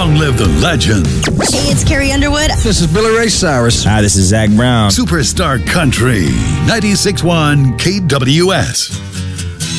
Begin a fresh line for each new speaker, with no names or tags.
Long live the legend.
Hey, it's Carrie Underwood.
This is Billy Ray Cyrus.
Hi, this is Zach Brown.
Superstar Country, 96.1 KWS.